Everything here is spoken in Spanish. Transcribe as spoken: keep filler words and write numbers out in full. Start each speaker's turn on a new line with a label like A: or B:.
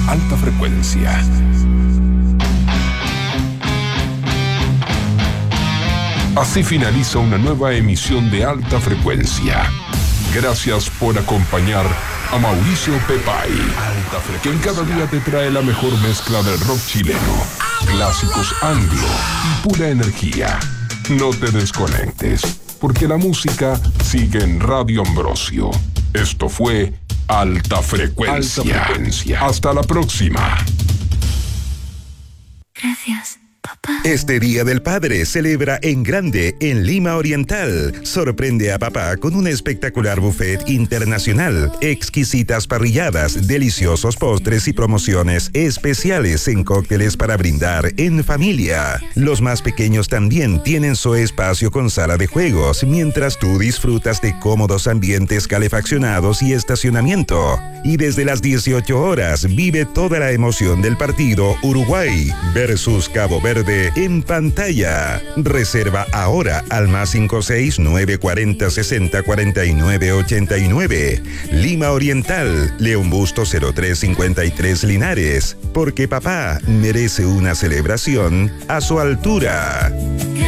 A: Alta Frecuencia. Así finaliza una nueva emisión de Alta Frecuencia. Gracias por acompañar a Mauricio Pepay, quien cada día te trae la mejor mezcla del rock chileno, clásicos anglo y pura energía. No te desconectes, porque la música sigue en Radio Ambrosio. Esto fue Alta Frecuencia. Alta Frecuencia. Hasta la próxima.
B: Gracias, papá.
C: Este Día del Padre celebra en grande en Lima Oriental. Sorprende a papá con un espectacular buffet internacional, exquisitas parrilladas, deliciosos postres y promociones especiales en cócteles para brindar en familia. Los más pequeños también tienen su espacio con sala de juegos, mientras tú disfrutas de cómodos ambientes calefaccionados y estacionamiento. Y desde las dieciocho horas vive toda la emoción del partido Uruguay versus Cabo Verde en pantalla. Reserva ahora al más cinco seis nueve cuarenta sesenta cuarenta y nueve ochenta y nueve. Lima Oriental, León Busto cero tres cincuenta y tres Linares. Porque papá merece una celebración a su altura.